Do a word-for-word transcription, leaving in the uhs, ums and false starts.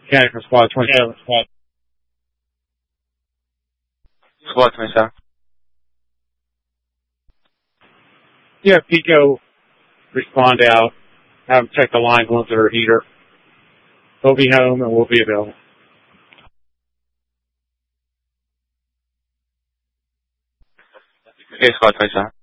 County from Squad twenty-seven. Squad twenty-seven. Yeah, Pico, respond out. Have them check the lines once they're a heater. They'll be home and we'll be available. Okay, Squad twenty-seven.